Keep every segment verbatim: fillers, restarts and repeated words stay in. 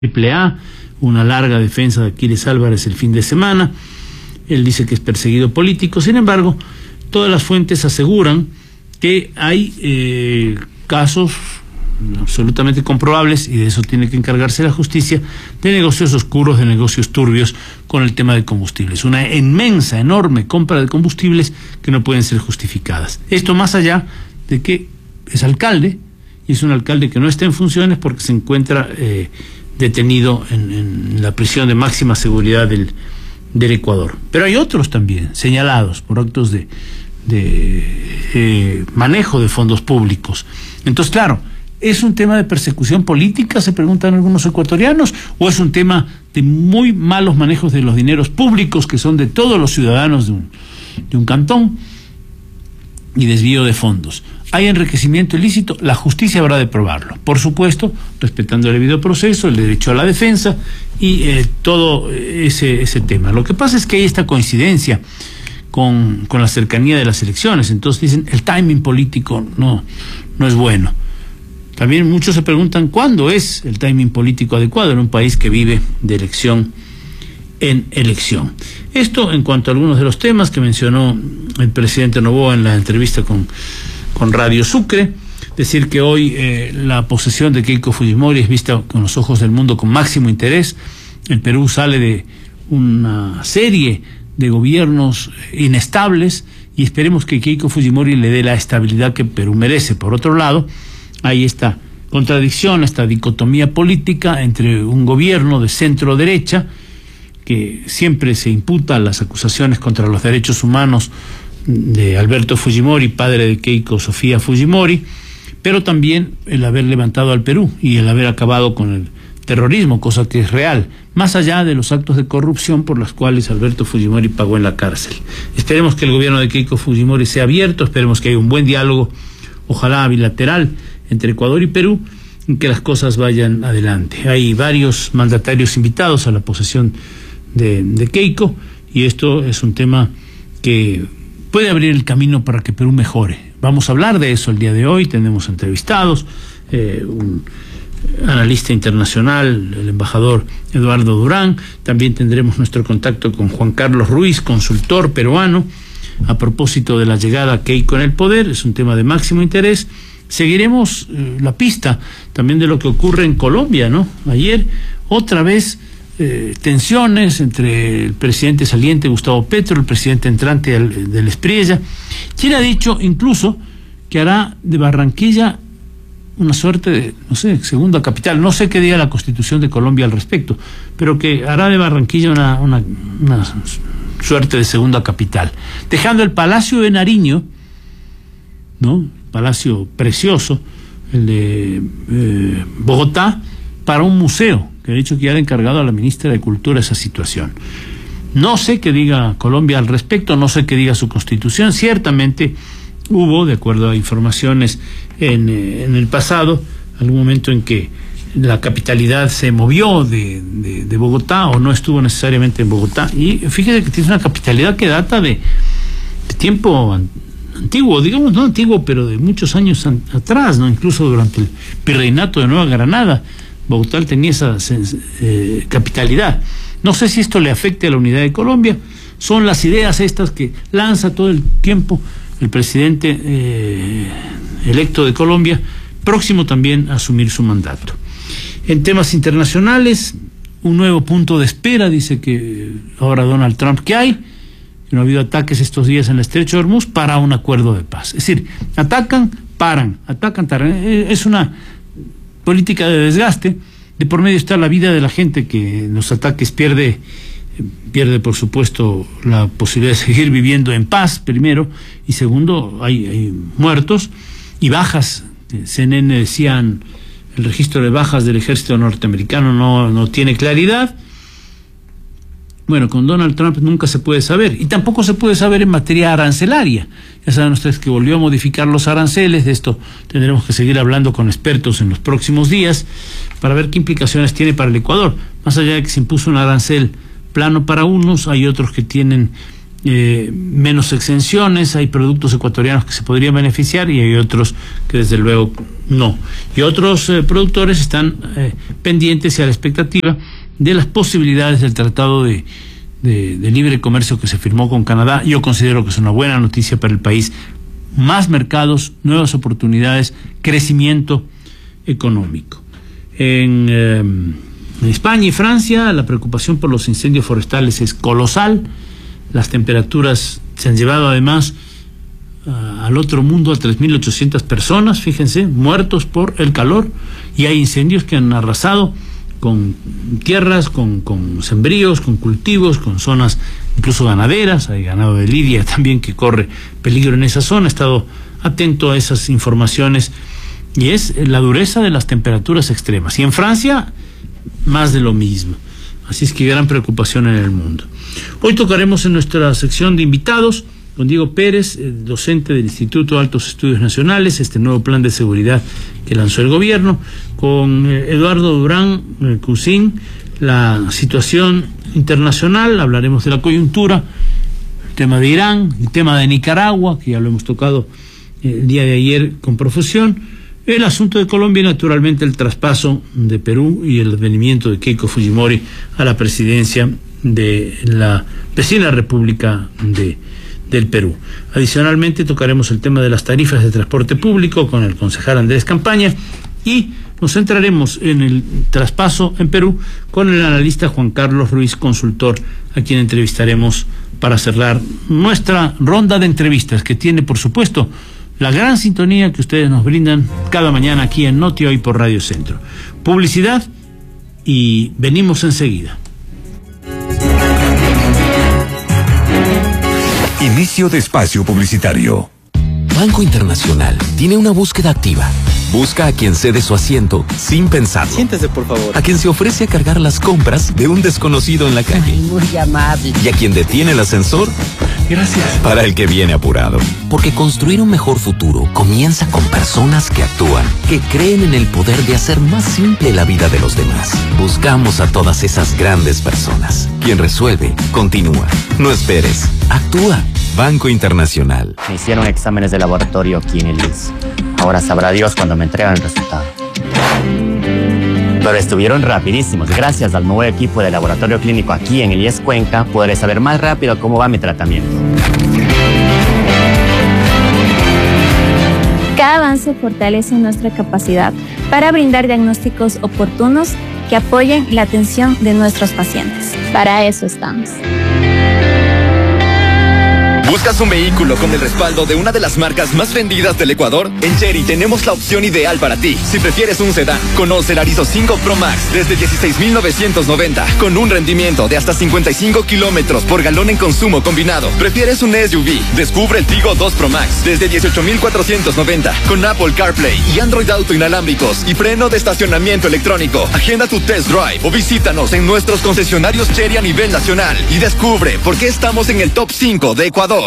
triple A, una larga defensa de Aquiles Álvarez el fin de semana. Él dice que es perseguido político. Sin embargo, todas las fuentes aseguran que hay eh, casos absolutamente comprobables, y de eso tiene que encargarse la justicia, de negocios oscuros, de negocios turbios con el tema de combustibles. Una inmensa, enorme compra de combustibles que no pueden ser justificadas. Esto más allá de que es alcalde, y es un alcalde que no está en funciones porque se encuentra eh, detenido en, en la prisión de máxima seguridad del, del Ecuador. Pero hay otros también señalados por actos de, de eh, manejo de fondos públicos. Entonces, claro, ¿es un tema de persecución política, se preguntan algunos ecuatorianos, o es un tema de muy malos manejos de los dineros públicos que son de todos los ciudadanos de un, de un cantón, y desvío de fondos? ¿Hay enriquecimiento ilícito? La justicia habrá de probarlo, por supuesto, respetando el debido proceso, el derecho a la defensa y eh, todo ese, ese tema. Lo que pasa es que hay esta coincidencia con, con la cercanía de las elecciones. Entonces dicen, el timing político no, no es bueno. También muchos se preguntan cuándo es el timing político adecuado en un país que vive de elección en elección. Esto en cuanto a algunos de los temas que mencionó el presidente Noboa en la entrevista con, con Radio Sucre. Decir que hoy eh, la posesión de Keiko Fujimori es vista con los ojos del mundo con máximo interés. El Perú sale de una serie de gobiernos inestables y esperemos que Keiko Fujimori le dé la estabilidad que Perú merece. Por otro lado, hay esta contradicción, esta dicotomía política entre un gobierno de centro derecha que siempre se imputa las acusaciones contra los derechos humanos de Alberto Fujimori, padre de Keiko Sofía Fujimori, pero también el haber levantado al Perú y el haber acabado con el terrorismo, cosa que es real, más allá de los actos de corrupción por los cuales Alberto Fujimori pagó en la cárcel. Esperemos que el gobierno de Keiko Fujimori sea abierto, esperemos que haya un buen diálogo, ojalá bilateral, entre Ecuador y Perú, y que las cosas vayan adelante. Hay varios mandatarios invitados a la posesión de, de Keiko, y esto es un tema que puede abrir el camino para que Perú mejore. Vamos a hablar de eso el día de hoy. Tenemos entrevistados, eh, un analista internacional, el embajador Eduardo Durán. También tendremos nuestro contacto con Juan Carlos Ruiz, consultor peruano, a propósito de la llegada a Keiko en el poder. Es un tema de máximo interés. Seguiremos eh, la pista también de lo que ocurre en Colombia, ¿no? Ayer, otra vez, eh, tensiones entre el presidente saliente Gustavo Petro, el presidente entrante del, del Espriella, quien ha dicho incluso que hará de Barranquilla una suerte de, no sé, segunda capital. No sé qué diga la Constitución de Colombia al respecto, pero que hará de Barranquilla una, una, una suerte de segunda capital, dejando el Palacio de Nariño, ¿no? Palacio precioso, el de eh, Bogotá, para un museo, que ha dicho que ya ha encargado a la ministra de Cultura esa situación. No sé qué diga Colombia al respecto, no sé qué diga su constitución. Ciertamente hubo, de acuerdo a informaciones en, eh, en el pasado, algún momento en que la capitalidad se movió de, de, de Bogotá, o no estuvo necesariamente en Bogotá, y fíjese que tiene una capitalidad que data de, de tiempo antiguo, digamos no antiguo, pero de muchos años an atrás, no, incluso durante el virreinato de Nueva Granada, Bogotá tenía esa eh, capitalidad. No sé si esto le afecte a la unidad de Colombia. Son las ideas estas que lanza todo el tiempo el presidente eh, electo de Colombia, próximo también a asumir su mandato. En temas internacionales, un nuevo punto de espera, dice que ahora Donald Trump, que hay no ha habido ataques estos días en el Estrecho de Hormuz para un acuerdo de paz. Es decir, atacan, paran, atacan, paran. Es una política de desgaste. De por medio está la vida de la gente que en los ataques pierde, pierde por supuesto la posibilidad de seguir viviendo en paz, primero, y segundo, hay, hay muertos y bajas. C N N decían, el registro de bajas del ejército norteamericano no, no tiene claridad. Bueno, con Donald Trump nunca se puede saber, y tampoco se puede saber en materia arancelaria. Ya saben ustedes que volvió a modificar los aranceles. De esto tendremos que seguir hablando con expertos en los próximos días para ver qué implicaciones tiene para el Ecuador. Más allá de que se impuso un arancel plano para unos, hay otros que tienen eh, menos exenciones, hay productos ecuatorianos que se podrían beneficiar y hay otros que desde luego no. Y otros eh, productores están eh, pendientes y a la expectativa de las posibilidades del tratado de, de, de libre comercio que se firmó con Canadá. Yo considero que es una buena noticia para el país. Más mercados, nuevas oportunidades, crecimiento económico. En, eh, en España y Francia la preocupación por los incendios forestales es colosal. Las temperaturas se han llevado además uh, al otro mundo a tres mil ochocientas personas, fíjense, muertos por el calor, y hay incendios que han arrasado con tierras, con, con sembríos, con cultivos, con zonas incluso ganaderas. Hay ganado de lidia también que corre peligro en esa zona. He estado atento a esas informaciones y es la dureza de las temperaturas extremas. Y en Francia, más de lo mismo. Así es que gran preocupación en el mundo. Hoy tocaremos en nuestra sección de invitados con Diego Pérez, docente del Instituto de Altos Estudios Nacionales, este nuevo plan de seguridad que lanzó el gobierno, con Eduardo Durán Cusín, la situación internacional, hablaremos de la coyuntura, el tema de Irán, el tema de Nicaragua, que ya lo hemos tocado el día de ayer con profusión, el asunto de Colombia y naturalmente el traspaso de Perú y el advenimiento de Keiko Fujimori a la presidencia de la vecina República de, del Perú. Adicionalmente tocaremos el tema de las tarifas de transporte público con el concejal Andrés Campaña y nos centraremos en el traspaso en Perú con el analista Juan Carlos Ruiz, consultor, a quien entrevistaremos para cerrar nuestra ronda de entrevistas que tiene, por supuesto, la gran sintonía que ustedes nos brindan cada mañana aquí en Noti Hoy por Radio Centro. Publicidad y venimos enseguida. Inicio de espacio publicitario. Banco Internacional tiene una búsqueda activa. Busca a quien cede su asiento sin pensarlo. Siéntese, por favor. A quien se ofrece a cargar las compras de un desconocido en la calle. Muy amable. Y a quien detiene el ascensor. Gracias. Para el que viene apurado. Porque construir un mejor futuro comienza con personas que actúan, que creen en el poder de hacer más simple la vida de los demás. Buscamos a todas esas grandes personas. Quien resuelve, continúa. No esperes, actúa. Banco Internacional. Me hicieron exámenes de laboratorio aquí en el I S S. Ahora sabrá Dios cuando me entregan el resultado. Pero estuvieron rapidísimos. Gracias al nuevo equipo de laboratorio clínico aquí en el I E S Cuenca, podré saber más rápido cómo va mi tratamiento. Cada avance fortalece nuestra capacidad para brindar diagnósticos oportunos que apoyen la atención de nuestros pacientes. Para eso estamos. ¿Buscas un vehículo con el respaldo de una de las marcas más vendidas del Ecuador? En Chery tenemos la opción ideal para ti. Si prefieres un sedán, conoce el Arizo cinco Pro Max desde dieciséis mil novecientos noventa, con un rendimiento de hasta cincuenta y cinco kilómetros por galón en consumo combinado. ¿Prefieres un S U V? Descubre el Tigo dos Pro Max desde dieciocho mil cuatrocientos noventa, con Apple CarPlay y Android Auto inalámbricos y freno de estacionamiento electrónico. Agenda tu test drive o visítanos en nuestros concesionarios Chery a nivel nacional y descubre por qué estamos en el top cinco de Ecuador.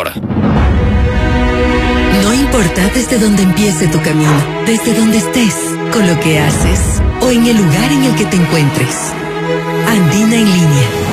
No importa desde dónde empiece tu camino, desde donde estés, con lo que haces o en el lugar en el que te encuentres. Andina en línea.